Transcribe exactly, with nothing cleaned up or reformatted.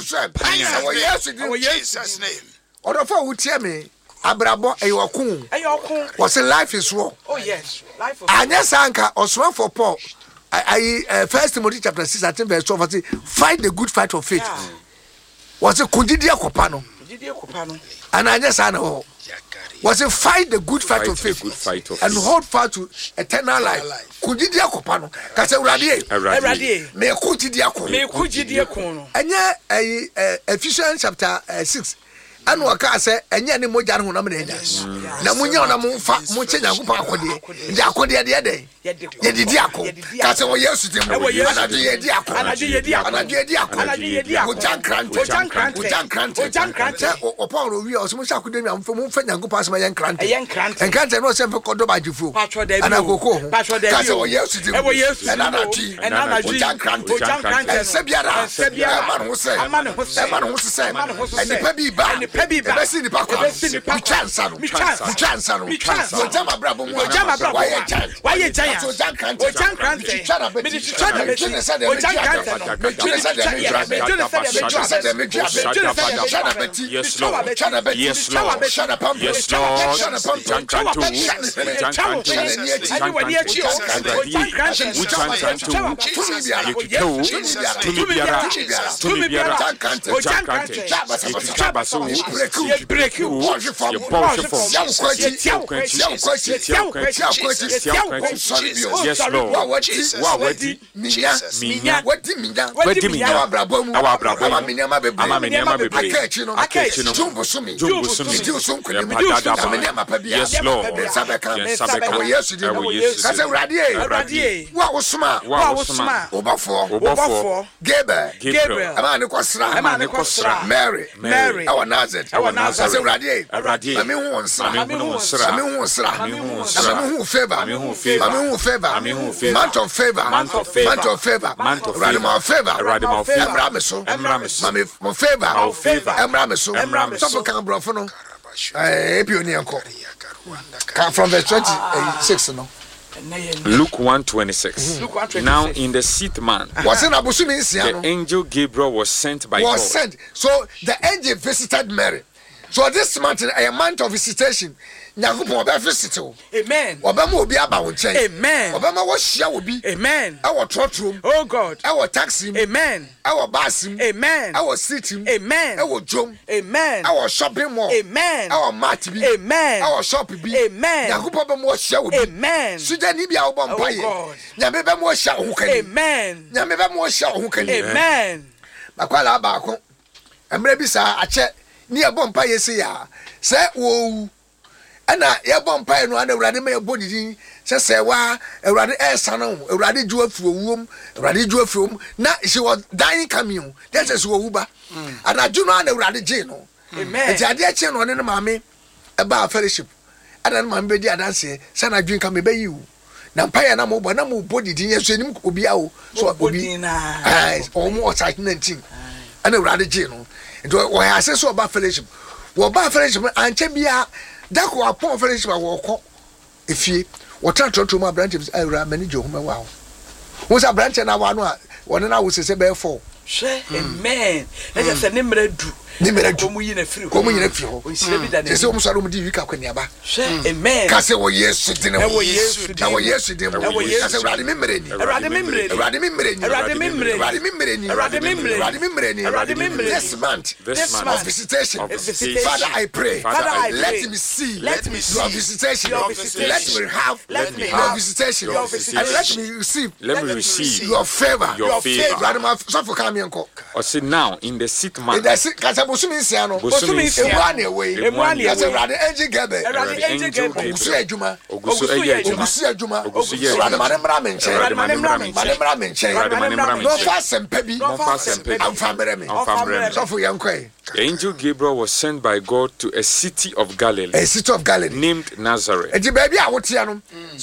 so pan yes Jesus name. Order for utie me abrabo eyokun eyokun was life is war. Oh yes, life of Anya sanka osman for Paul I, I uh, First Timothy chapter six I think verse twelve say fight the good fight of faith. Yeah. Was it kundidia kopano? Kundidia kopano. And anya sana ho. Was it fight the good fight, fight of faith, fight of and hold fast to eternal life. Kundidia kopano. Kase uradi. Uradi. Me kundidia ko. Me kundidia ko. Anya uh, Ephesians chapter uh, six. And waka say enya ni moja no na me na na munya na mu fa mu che nyankopon akode ndi akode de de ye didi akọ ka se wo yesu dem anadu ye di akọ anadu ye di akọ anadu ye di akọ anadu ye di akọ o jankrante o jankrante o jankrante o jankrante o pa ro wi o so mo sha akode mi am mu fa nyankopon asema ye nkrante ye nkrante nkrante no se fe kodo bajifu anakoko ka se wo yesu dem e wo yesu anadu anadu o jankrante o jankrante se biara se biara ma no se ma no se ma no se eni pa bi ba Pebi ba. Ebesi ni pa kwa. Ebesi ni pa chansa no. Chansa. Chansa no. Chansa. Jama brabo mu. Jama brabo. Why giant? Why giant? So jankrante. O jankrante. Chana be. Me chana be. Chana sa de me. O jankrante. Me chana sa de me. Me chana sa de me. Me chana sa de me. Chana be. Yes Lord. Chana be. Yes Lord. Chana pam. Yes Lord. Chana pam. Jankrante. Jankrante. O jankrante. O jankrante. Tumi biara. Tumi biara. Tumi biara. Jankrante. O jankrante. Chaba so. Break you, break you, wash it from, wash it from, young question, young question, young question, young question, young question, yes, Lord, what is, what is, Minya, Minya, what is Minya, what is Minya, our Brabom, our Brabom, Minama, Minama, I catch you, I catch you, Jumbo Sumi, Jumbo Sumi, Jumbo Sumi, yes, Lord, Sabaka, Sabaka, yes, yes, that's a radier, radier, what was smart, what was smart, over four, over four, Gabriel, Gabriel, Amani Quasra, Amani Quasra, Mary, Mary, our Nazareth. Our Nazareth. Radiate. Radiate. I mean, one sir. I mean, one sir. I mean, one sir. I mean, one sir. I mean, who favor. I mean, who favor. I mean, who favor. I mean, who favor. Month of favor. Month of favor. Month of favor. Month of favor. Radimal favor. Radimal favor. Emramiso. Emramiso. Mami, mo favor. Mo favor. Emramiso. Emramiso. Some can bro for no. Eh, epioni anko. Come from verse twenty-six no. Luke one twenty-six. Mm-hmm. Now in the seat man, the angel Gabriel was sent by was God. Sent. So the angel visited Mary. So this month, a month of visitation. Nyankopon ba visit o. Amen. Obama obi aba wo nchen. Amen. Obama wo hia obi. Amen. Awo trotrom. Oh God. Awo taxi. Amen. Awo bus. Amen. Awo city. Amen. Awo jom. Amen. Awo shopping mall. Amen. Awo mart bi. Amen. Awo shop bi. Amen. Nyankopon ba mo hia obi. Amen. Suja ni bia wo bom paye. Nyame ba mo hia ho kan. Amen. Nyame ba mo hia ho kan. Amen. Bakwala ba ko. Emre bi sa ache ni e bom paye se ya. Se wo ana ye bom pae no ana urade me bodi din se se wa urade e sano urade ju afu owum urade ju afu na she was dying coming that is wo uba ana ju no ana urade je no amen e ade a che no ne maame e ba fellowship ana no maame be di adanse se na dwin ka me be yiwu na pae na mo bo na mo bodi din ye so enim obi a wo so obi ai o mo nineteen ana urade je no ento wo ya se so ba fellowship wo ba fellowship anche bia dako apon fellowship a wo ko efie wo trantrotro ma branch awura manager ho ma wa wo sa branch na wa no a wona na wo sese be four she amen na je se ne mradu ni mradu komu yi na firi komu yi na firi ho nsire bi da ne se o musaro mu di wika kwani aba she amen ka se wo yesu din wo yesu din wo yesu din ka se urade memreni urade memreni urade memreni urade memreni urade memreni urade memreni urade memreni urade memreni this month this month of visitation Father I pray let me see let me see your visitation let me have let me your visitation and let me receive let me receive your favor your favor urade ma so for come yanko or say now in the seat man in the seat bosumi nsia no bosumi nsia emu na ewe emu na ewe ase rade angel gebe rade angel gebe ogusu adwuma ogusu adwuma ogusu adwuma ogusu rade mane mra menche rade mane mra menche mane mra menche rade mane mra menche no fa sempa bi no fa sempa bi amfa mre me amfa mre me so for yankoi the angel Gabriel was sent by God to a city of Galilee a city of Galilee named Nazareth e di baby a wotia no